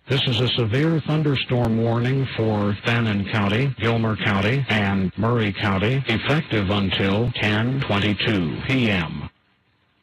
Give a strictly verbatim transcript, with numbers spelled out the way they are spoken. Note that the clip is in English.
This is a severe thunderstorm warning for Fannin County, Gilmer County, and Murray County, effective until ten twenty-two p m